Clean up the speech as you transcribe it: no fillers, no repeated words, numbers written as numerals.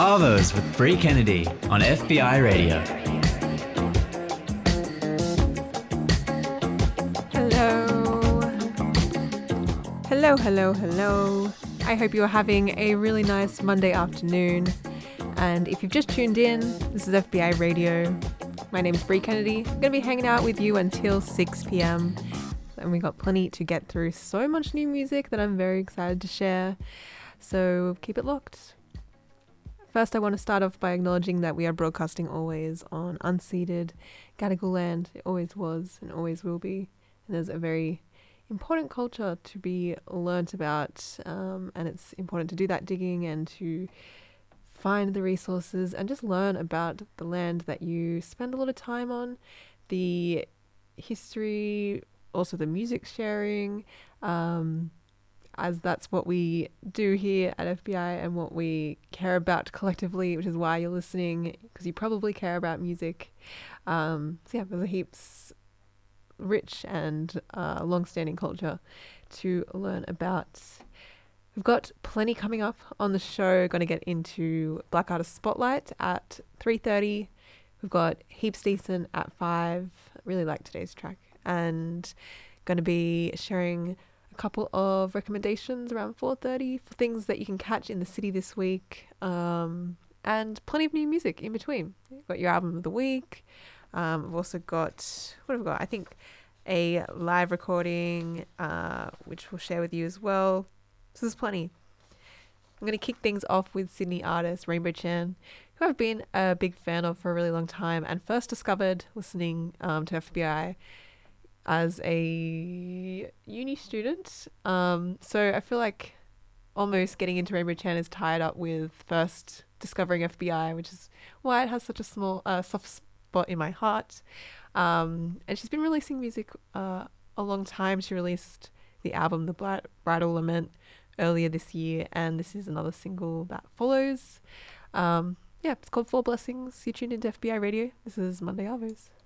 Arvos with Bree Kennedy on FBI Radio. Hello. I hope you're having a really nice Monday afternoon. And if you've just tuned in, this is FBI Radio. My name is Bree Kennedy. I'm going to be hanging out with you until 6 p.m. And we got plenty to get through. So much new music that I'm very excited to share. So keep it locked. First, I want to start off by acknowledging that we are broadcasting always on unceded Gadigal land. It always was and always will be. And there's a very important culture to be learnt about, and it's important to do that digging and to find the resources and just learn about the land that you spend a lot of time on, the history, also the music sharing, as that's what we do here at FBI and what we care about collectively, which is why you're listening, because you probably care about music. So yeah, there's a heaps rich and long-standing culture to learn about. We've got plenty coming up on the show. Going to get into Black Artist Spotlight at 3:30. We've got Heaps Decent at 5. Really like today's track. And going to be sharing a couple of recommendations around 4:30 for things that you can catch in the city this week. And plenty of new music in between. You've got your album of the week. I've also got, what have we got? I think a live recording, which we'll share with you as well. So there's plenty. I'm going to kick things off with Sydney artist Rainbow Chan, who I've been a big fan of for a really long time and first discovered listening to FBI as a uni student. So I feel like almost getting into Rainbow Chan is tied up with first discovering FBI, which is why it has such a small, soft spot in my heart. And she's been releasing music a long time. She released the album The Bridal Lament earlier this year, and this is another single that follows. Yeah, it's called Four Blessings. You tuned into FBI Radio. This is Monday Arvos.